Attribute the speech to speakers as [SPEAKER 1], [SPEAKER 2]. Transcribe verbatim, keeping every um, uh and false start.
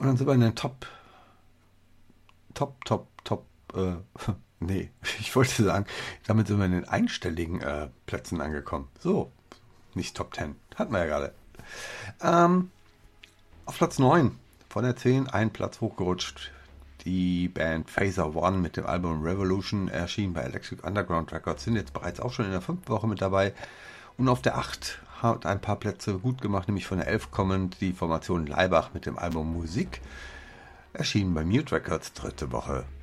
[SPEAKER 1] Und dann sind wir in den Top, Top, Top, Top, äh, nee, ich wollte sagen, damit sind wir in den einstelligen äh, Plätzen angekommen. So, nicht Top zehn, hatten wir ja gerade. Ähm, auf Platz neun von der zehn, ein Platz hochgerutscht. Die Band Phaser One mit dem Album Revolution erschien bei Electric Underground Records, sind jetzt bereits auch schon in der fünften Woche mit dabei. Und auf der acht hat ein paar Plätze gut gemacht, nämlich von der elf kommend die Formation Laibach mit dem Album Musik, erschienen bei Mute Records, dritte Woche.